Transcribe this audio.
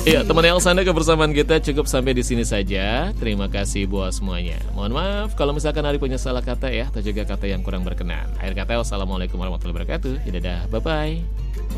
Ya, teman Elsanda, kebersamaan kita cukup sampai di sini saja. Terima kasih buat semuanya. Mohon maaf kalau misalkan Ari punya salah kata ya, atau juga kata yang kurang berkenan. Akhir kata, wassalamualaikum warahmatullahi wabarakatuh. Dadah, bye-bye.